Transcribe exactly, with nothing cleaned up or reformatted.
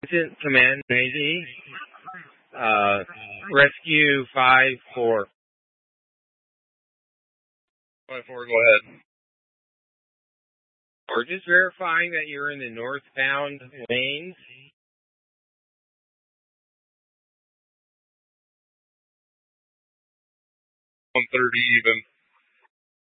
Agent Command Navy, uh, Rescue five four. five four, go ahead. We're just verifying that you're in the northbound lanes. one thirty even.